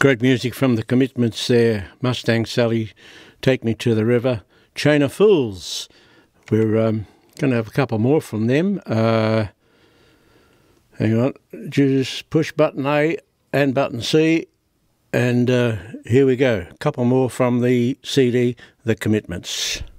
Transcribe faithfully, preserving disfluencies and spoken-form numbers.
Great music from the Commitments there. Mustang Sally, Take Me to the River. Chain of Fools. We're um, going to have a couple more from them. Uh, hang on. Just push button A and button C. And uh, here we go. A couple more from the C D, The Commitments.